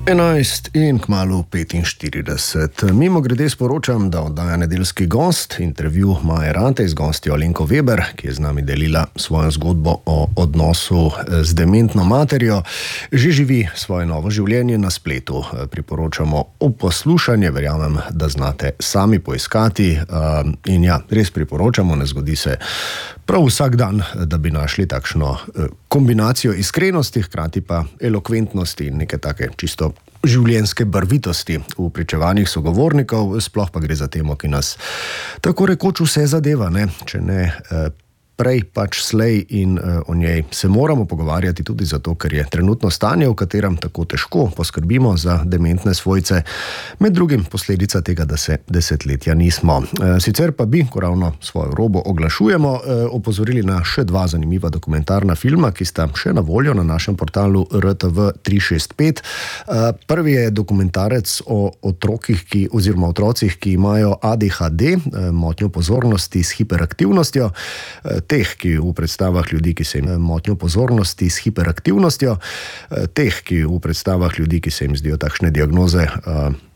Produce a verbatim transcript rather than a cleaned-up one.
enajst in kmalu petinštirideset. Mimo grede sporočam, da oddaja Nedeljski gost, intervju Maje Ratej z gostjo Alenko Veber, ki je z nami delila svojo zgodbo o odnosu z dementno materjo, že živi svoje novo življenje na spletu. Priporočamo v poslušanje, verjamem, da znate sami poiskati in ja, res priporočamo, ne zgodi se prav vsak dan, da bi našli takšno kombinacijo iskrenosti, hkrati pa elokventnosti in neke take čisto življenjske barvitosti v pričevanjih sogovornikov, sploh pa gre za temo, ki nas tako rekoč vse zadeva, ne? Če ne prej pač slej, in o njej se moramo pogovarjati tudi zato, ker je trenutno stanje, v katerem tako težko poskrbimo za dementne svojce, med drugim posledica tega, da se desetletja nismo. Sicer pa bi, ko ravno svojo robo oglašujemo, opozorili na še dva zanimiva dokumentarna filma, ki sta še na voljo na našem portalu R T V tri šest pet. Prvi je dokumentarec o otrokih, ki, oziroma otrocih, ki imajo A D H D, motnjo pozornosti s hiperaktivnostjo, teh, ki v predstavah ljudi, ki se jim motnjo pozornosti s hiperaktivnostjo, teh, ki v predstavah ljudi, ki se jim zdijo takšne diagnoze